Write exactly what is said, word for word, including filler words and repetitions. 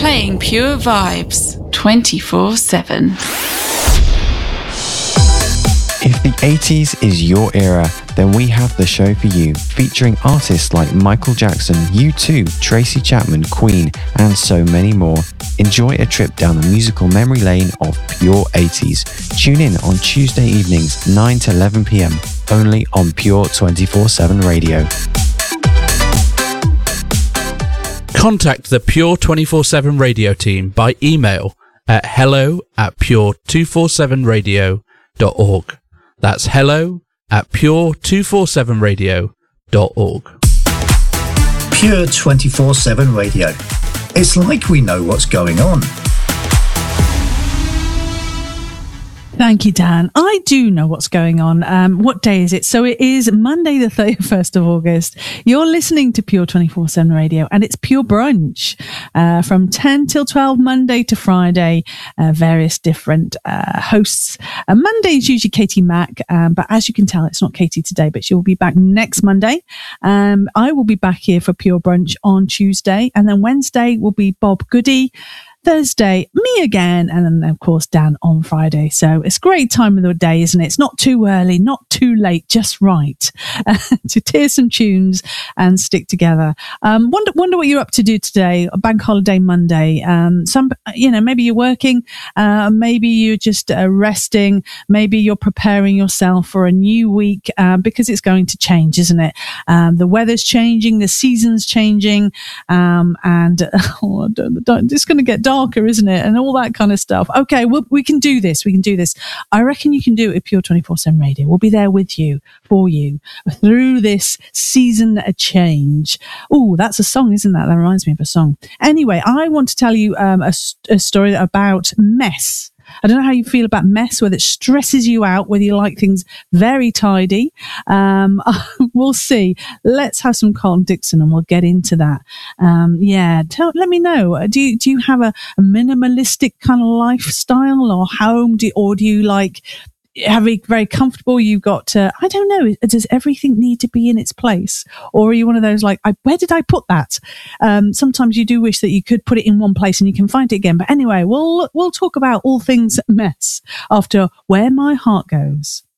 Playing pure vibes twenty-four seven. If the eighties is your era, then we have the show for you, featuring artists like Michael Jackson, U two, Tracy Chapman, Queen, and so many more. Enjoy a trip down the musical memory lane of pure eighties. Tune in on Tuesday evenings, nine to eleven p.m, only on Pure twenty-four seven Radio. Contact the Pure twenty-four seven Radio team by email at hello at pure two forty-seven radio dot org. That's hello at pure two forty-seven radio dot org. Pure twenty-four seven Radio. It's like we know what's going on. Thank you, Dan. I do know what's going on. Um, what day is it? So it is Monday, the thirty-first of August. You're listening to Pure twenty-four seven Radio, and it's Pure Brunch uh, from ten till twelve, Monday to Friday. Uh, various different uh, hosts. Uh, Monday is usually Katie Mack, um, but as you can tell, it's not Katie today, but she will be back next Monday. Um, I will be back here for Pure Brunch on Tuesday, and then Wednesday will be Bob Goody. Thursday, me again, and then of course Dan on Friday. So it's a great time of the day, isn't it? It's not too early, not too late, just right uh, to tear some tunes and stick together. Um, wonder wonder what you're up to do today, a bank holiday Monday. Um, some, you know, maybe you're working, uh, maybe you're just uh, resting, maybe you're preparing yourself for a new week uh, because it's going to change, isn't it? Um, the weather's changing, the season's changing, um, and uh, oh, don't, don't, it's going to get dark. Darker, isn't it? And all that kind of stuff. Okay, well, we can do this. We can do this. I reckon you can do it at Pure twenty-four seven Radio. We'll be there with you, for you, through this season a change. Oh, that's a song, isn't that? That reminds me of a song. Anyway, I want to tell you um, a, a story about mess. I don't know how you feel about mess, whether it stresses you out, whether you like things very tidy. Um, we'll see. Let's have some Carlton Dixon and we'll get into that. Um, yeah, tell, let me know. Do you, do you have a, a minimalistic kind of lifestyle or home? Do, or do you like having very comfortable? You've got, uh, I don't know, does everything need to be in its place? Or are you one of those like, I, where did I put that? Um, sometimes you do wish that you could put it in one place and you can find it again. But anyway, we'll, we'll talk about all things mess after Where My Heart Goes.